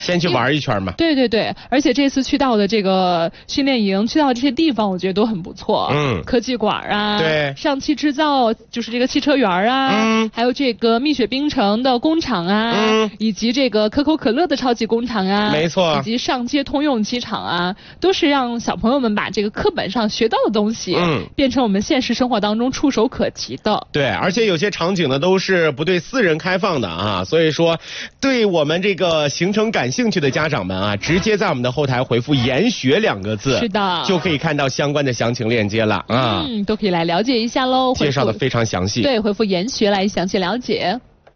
先去玩一圈嘛。 对对对，而且这次去到的这个训练营，去到这些地方，我觉得都很不错。科技馆啊， 对， 上汽制造就是这个汽车园啊，还有这个蜜雪冰城的工厂啊，以及这个可口可乐的超级工厂啊， 没错， 以及上街通用机场啊，都是让小朋友们把这个课本上学到的东西，变成我们现实生活当中触手可及的。 对，而且有些场景呢都是不对私人开放的啊，所以说对我们这个行程感兴趣的家长们啊，直接在我们的后台回复研学2个字， 是的， 就可以看到相关的详情链接了啊。 都可以来了解一下喽， 介绍的非常详细。 对，回复研学来详细了解。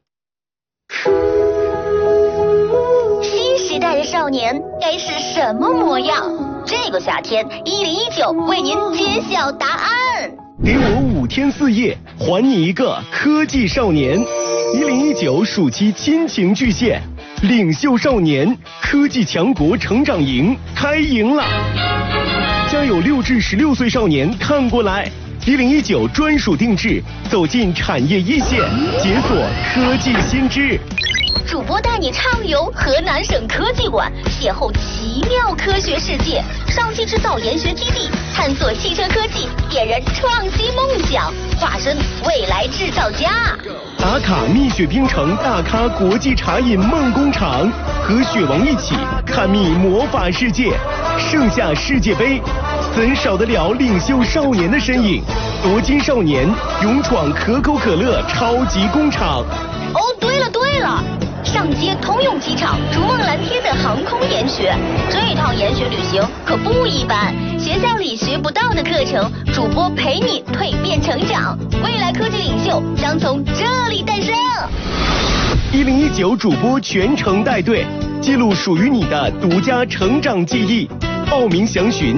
新时代的少年该是什么模样？这个夏天，1019为您揭晓答案。 给我5天4夜，还你一个科技少年。1019暑期亲情巨献，领袖少年科技强国成长营开营了，家有6至16岁少年看过来。1019专属定制，走进产业一线，解锁科技新知。 主播带你畅游河南省科技馆，邂逅奇妙科学世界；上汽制造研学基地，探索汽车科技，点燃创新梦想，化身未来制造家。 打卡蜜雪冰城大咖国际茶饮梦工厂，和雪王一起探秘魔法世界。盛夏世界杯，怎少得了领袖少年的身影？夺金少年勇闯可口可乐超级工厂。 哦，对了，上街通用机场逐梦蓝天的航空研学，这一趟研学旅行可不一般，学校里学不到的课程，主播陪你蜕变成长，未来科技领袖将从这里诞生。 1019主播全程带队，记录属于你的独家成长记忆。报名详询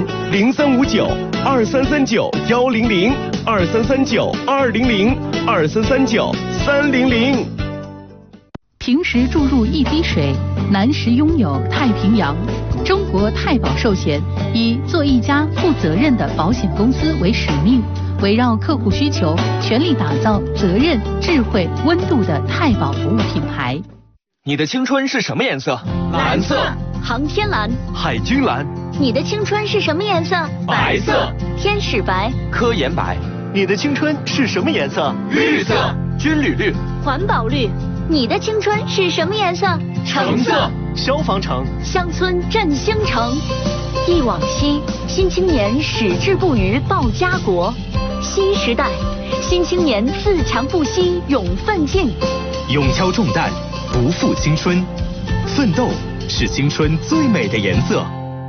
0359-2339-100，2339-200，2339-300。 平时注入一滴水，难时拥有太平洋。中国太保寿险以做一家负责任的保险公司为使命，围绕客户需求，全力打造责任、智慧、温度的太保服务品牌。 你的青春是什么颜色？蓝色。 航天蓝。 海军蓝。 你的青春是什么颜色？ 白色。 天使白。 科研白。 你的青春是什么颜色？ 绿色。军旅绿。 环保绿。你的青春是什么颜色？ 橙色。 消防橙。 乡村振兴城。忆往昔，新青年矢志不渝报家国。新时代，新青年自强不息勇奋进。 勇敲重担，不负青春，奋斗是青春最美的颜色。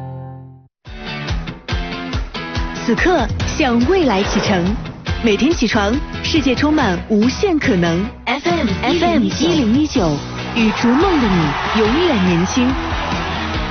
此刻向未来启程，每天起床，世界充满无限可能。FM 1019，与逐梦的你永远年轻。